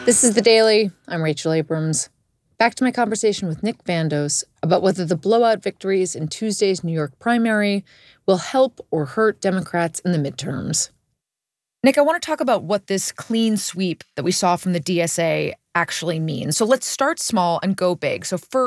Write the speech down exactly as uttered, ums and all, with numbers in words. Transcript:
This is The Daily. I'm Rachel Abrams. Back to my conversation with Nick Vandos about whether the blowout victories in Tuesday's New York primary will help or hurt Democrats in the midterms. Nick, I want to talk about what this clean sweep that we saw from the D S A actually means. So let's start small and go big. So first,